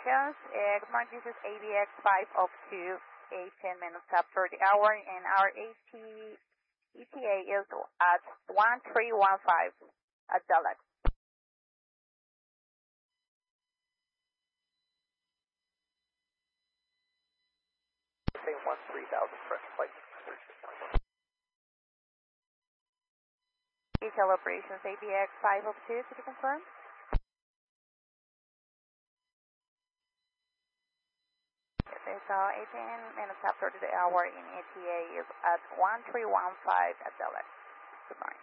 operations. Good morning, this is ABX 502, 18 minutes after the hour, and our ETA is at 1315 at Dallas. Say 13,000 fresh flight. Detail operations, ABX 502, could you confirm? So 18 minutes after the hour, and ETA is at 1315 at Dallas. Good morning.